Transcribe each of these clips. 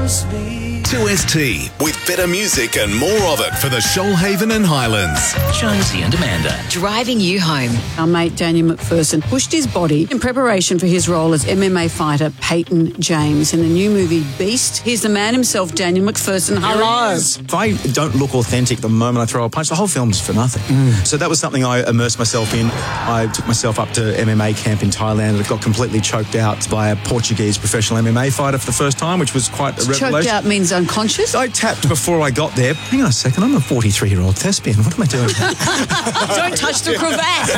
2ST, with better music and more of it for the Shoalhaven and Highlands. Jonesy and Amanda. Driving you home. Our mate Daniel McPherson pushed his body in preparation for his role as MMA fighter Peyton James in the new movie Beast. Here's the man himself, Daniel McPherson. Hello. If I don't look authentic the moment I throw a punch, the whole film's for nothing. So that was something I immersed myself in. I took myself up to MMA camp in Thailand and got completely choked out by a Portuguese professional MMA fighter for the first time, which was quite a revelation. Choked out means unconscious? I tapped before I got there. Hang on a second, I'm a 43-year-old thespian. What am I doing? Don't touch the cravat.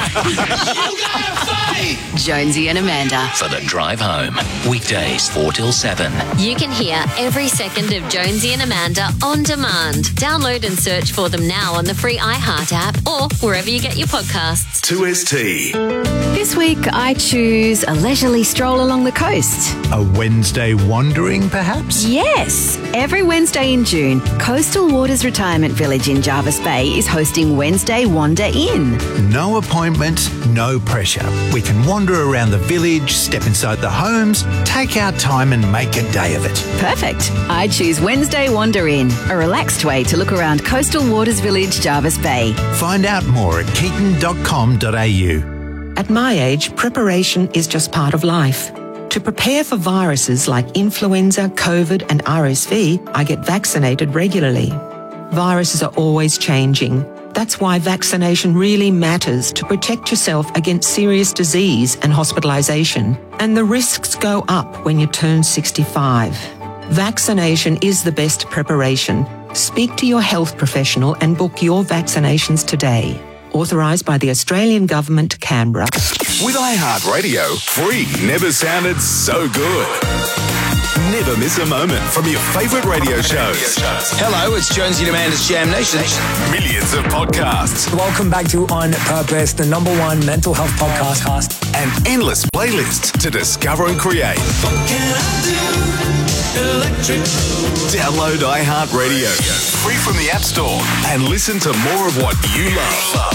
Jonesy and Amanda. For the drive home. Weekdays 4 till 7. You can hear every second of Jonesy and Amanda on demand. Download and search for them now on the free iHeart app or wherever you get your podcasts. 2ST. This week, I choose a leisurely stroll along the coast. A Wednesday wandering, perhaps? Yes. Every Wednesday in June, Coastal Waters Retirement Village in Jarvis Bay is hosting Wednesday Wander In. No appointment, no pressure. We can wander around the village, step inside the homes, take our time and make a day of it. Perfect. I choose Wednesday Wander In, a relaxed way to look around Coastal Waters Village, Jarvis Bay. Find out more at keaton.com.au. At my age, preparation is just part of life. To prepare for viruses like influenza, COVID and RSV, I get vaccinated regularly. Viruses are always changing. That's why vaccination really matters to protect yourself against serious disease and hospitalisation. And the risks go up when you turn 65. Vaccination is the best preparation. Speak to your health professional and book your vaccinations today. Authorised by the Australian Government, Canberra. With iHeartRadio, free never sounded so good. Never miss a moment from your favourite radio shows. Hello, it's Jonesy and Amanda's Jam Nation. Millions of podcasts Welcome back to On Purpose, the #1 mental health podcast. and endless playlists to discover and create. Download iHeartRadio, free from the App Store, and listen to more of what you love.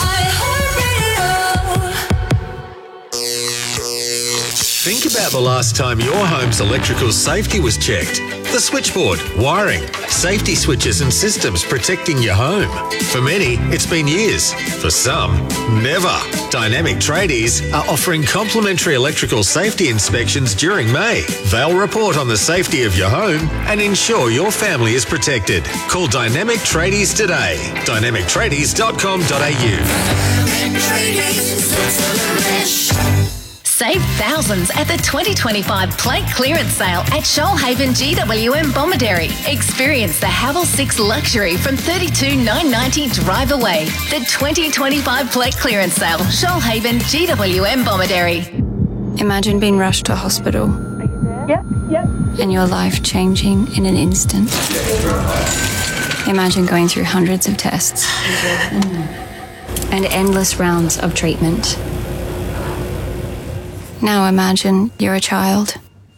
Think about the last time your home's electrical safety was checked. The switchboard, wiring, safety switches and systems protecting your home. For many, it's been years. For some, never. Dynamic Tradies are offering complimentary electrical safety inspections during May. They'll report on the safety of your home and ensure your family is protected. Call Dynamic Tradies today. dynamictradies.com.au. Save thousands at the 2025 plate clearance sale at Shoalhaven GWM Bomaderry. Experience the Havel 6 luxury from $32,990 drive away. The 2025 plate clearance sale, Shoalhaven GWM Bomaderry. Imagine being rushed to hospital. Yep. And your life changing in an instant. Imagine going through hundreds of tests and endless rounds of treatment. Now imagine you're a child.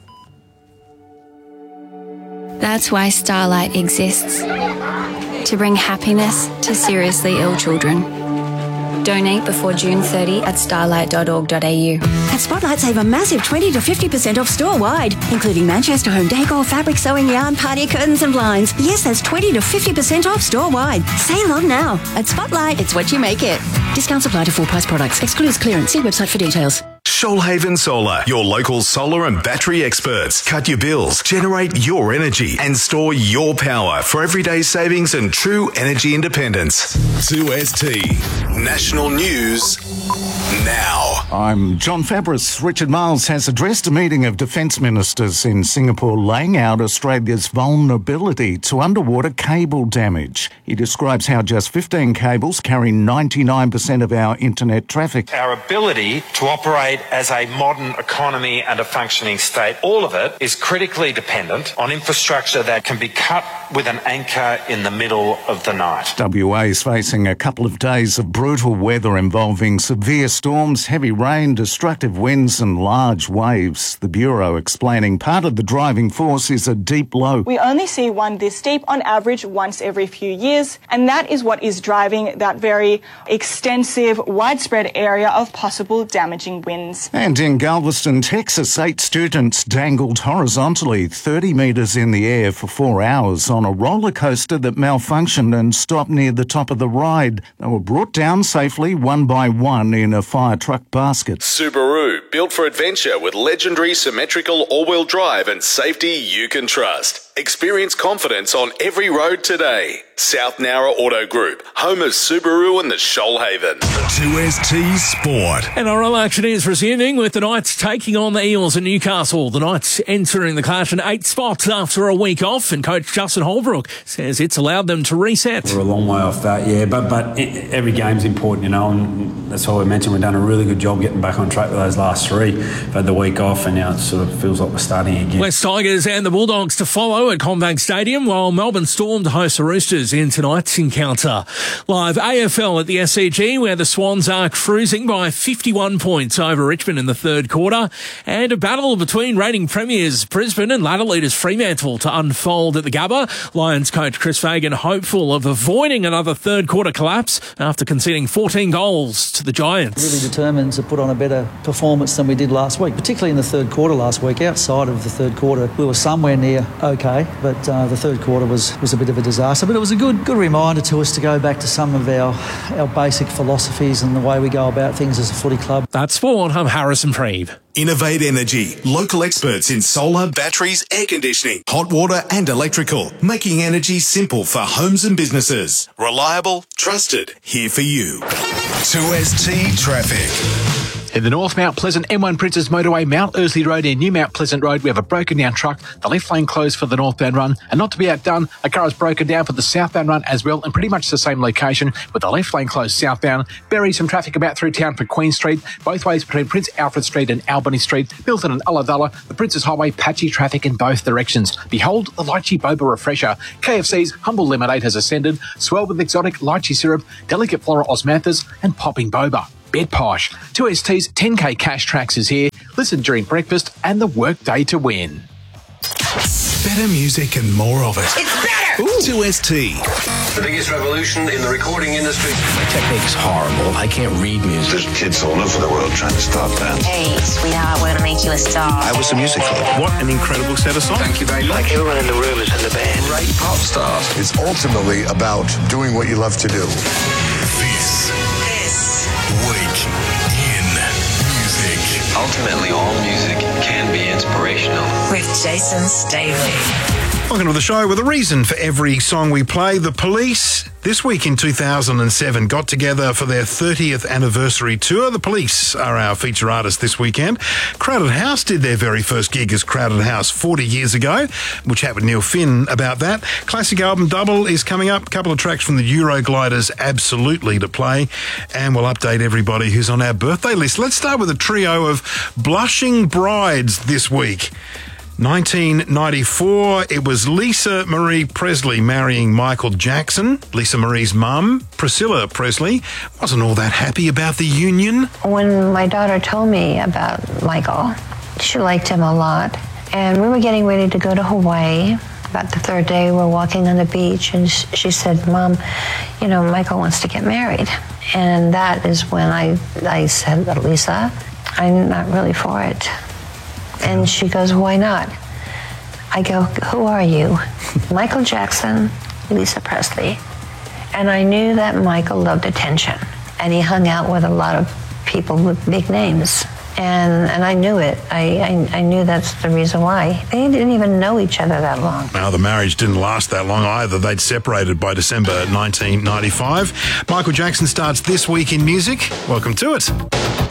That's why Starlight exists. To bring happiness to seriously ill children. Donate before June 30 at starlight.org.au. At Spotlight, save a massive 20 to 50% off store-wide, including Manchester home decor, fabric, sewing, yarn, party curtains and blinds. Yes, that's 20 to 50% off store-wide. Sale on now. At Spotlight, it's what you make it. Discounts apply to full-price products. Excludes clearance. See website for details. Shoalhaven Solar, your local solar and battery experts. Cut your bills, generate your energy, and store your power for everyday savings and true energy independence. 2ST National News now. I'm John Fabris. Richard Marles has addressed a meeting of defence ministers in Singapore laying out Australia's vulnerability to underwater cable damage. He describes how just 15 cables carry 99% of our internet traffic. Our ability to operate as a modern economy and a functioning state, all of it is critically dependent on infrastructure that can be cut with an anchor in the middle of the night. WA is facing a couple of days of brutal weather involving severe storms, heavy rain, destructive winds and large waves. The Bureau explaining part of the driving force is a deep low. We only see one this deep on average once every few years, and that is what is driving that very extensive, widespread area of possible damaging winds. News. And in Galveston, Texas, 8 students dangled horizontally 30 metres in the air for 4 hours on a roller coaster that malfunctioned and stopped near the top of the ride. They were brought down safely one by one in a fire truck basket. Subaru, built for adventure with legendary symmetrical all-wheel drive and safety you can trust. Experience confidence on every road today. South Nowra Auto Group, home of Subaru and the Shoalhaven. 2ST Sport. NRL action is resuming with the Knights taking on the Eels in Newcastle. The Knights entering the clash in 8 spots after a week off, and coach Justin Holbrook says it's allowed them to reset. We're a long way off that, yeah, but every game's important, you know, and that's why we mentioned we've done a really good job getting back on track with those last 3. We've had the week off, and now it sort of feels like we're starting again. West Tigers and the Bulldogs to follow at CommBank Stadium, while Melbourne Storm to host the Roosters in tonight's encounter. Live AFL at the SCG, where the Swans are cruising by 51 points over Richmond in the third quarter, and a battle between reigning premiers Brisbane and ladder leaders Fremantle to unfold at the Gabba. Lions coach Chris Fagan hopeful of avoiding another third quarter collapse after conceding 14 goals to the Giants. Really determined to put on a better performance than we did last week, particularly in the third quarter last week. Outside of the third quarter, we were somewhere near okay, but the third quarter was a bit of a disaster. But it was a good reminder to us to go back to some of our basic philosophies and the way we go about things as a footy club. That's Sport. I'm Harrison Preeve. Innovate Energy, local experts in solar, batteries, air conditioning, hot water and electrical, making energy simple for homes and businesses. Reliable, trusted, here for you. 2ST Traffic. In the north, Mount Pleasant, M1 Princes Motorway, Mount Ursley Road and New Mount Pleasant Road, we have a broken down truck, the left lane closed for the northbound run, and not to be outdone, a car is broken down for the southbound run as well, and pretty much the same location with the left lane closed southbound. Bury some traffic about through town for Queen Street, both ways between Prince Alfred Street and Albany Street, Milton and Ulladulla, the Princes Highway, patchy traffic in both directions. Behold the Lychee Boba Refresher. KFC's Humble Lemonade has ascended, swelled with exotic lychee syrup, delicate floral osmanthus, and popping boba. Bed posh. 2ST's 10K Cash Tracks is here. Listen during breakfast and the workday to win. Better music and more of it. It's better! 2ST. The biggest revolution in the recording industry. My technique's horrible. I can't read music. There's kids all over the world trying to stop that. Hey, sweetheart, we're gonna make you a star. I was a music for them. What an incredible set of songs. Thank you very much. Like everyone in the room is in the band. Great pop stars. It's ultimately about doing what you love to do. This week in music. Ultimately, all music can be inspirational. With Jason Staley. Welcome to the show with a reason for every song we play. The Police, this week in 2007, got together for their 30th anniversary tour. The Police are our feature artists this weekend. Crowded House did their very first gig as Crowded House 40 years ago. We'll chat with Neil Finn about that. Classic album Double is coming up. A couple of tracks from the Eurogliders absolutely to play. And we'll update everybody who's on our birthday list. Let's start with a trio of blushing brides this week. 1994, it was Lisa Marie Presley marrying Michael Jackson. Lisa Marie's mum, Priscilla Presley, wasn't all that happy about the union. When my daughter told me about Michael, she liked him a lot. And we were getting ready to go to Hawaii. About the third day, we're walking on the beach, and she said, Mom, you know, Michael wants to get married. And that is when I said, Lisa, I'm not really for it. And she goes, why not? I go, who are you? Michael Jackson, Lisa Presley. And I knew that Michael loved attention. And he hung out with a lot of people with big names. And I knew it. I knew that's the reason why. They didn't even know each other that long. Now, the marriage didn't last that long either. They'd separated by December 1995. Michael Jackson starts this week in music. Welcome to it.